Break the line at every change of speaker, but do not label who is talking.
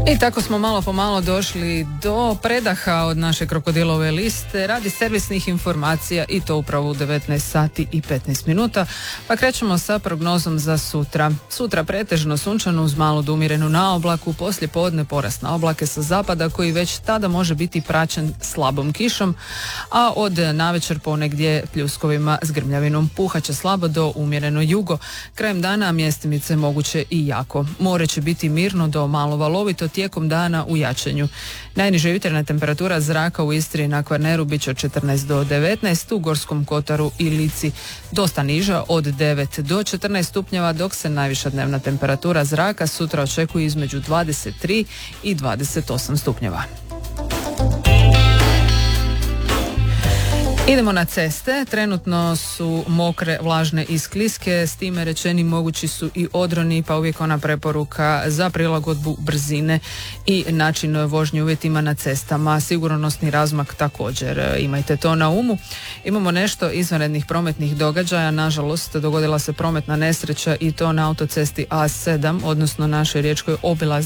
I tako smo malo po malo došli do predaha od naše krokodilove liste radi servisnih informacija i to upravo u 19 sati i 15 minuta. Pa krećemo sa prognozom za sutra. Sutra pretežno sunčano uz malo umirenu naoblaku, poslije podne porast na oblake sa zapada koji već tada može biti praćen slabom kišom, a od navečer ponegdje pljuskovima s grmljavinom. Puhaće slabo do umjereno jugo. Krajem dana mjestimice moguće i jako. More će biti mirno do malo valovito tijekom dana u jačanju. Najniža jutarnja temperatura zraka u Istri i na Kvarneru bit će od 14 do 19, u Gorskom Kotaru i Lici dosta niža od 9 do 14 stupnjeva, dok se najviša dnevna temperatura zraka sutra očekuje između 23 i 28 stupnjeva. Idemo na ceste. Trenutno su mokre, vlažne i skliske, s time rečeni mogući su i odroni, pa uvijek ona preporuka za prilagodbu brzine i način vožnje uvjetima na cestama. Sigurnosni razmak također, imajte to na umu. Imamo nešto izvanrednih prometnih događaja. Nažalost, dogodila se prometna nesreća i to na autocesti A7, odnosno našoj riječkoj obilaznici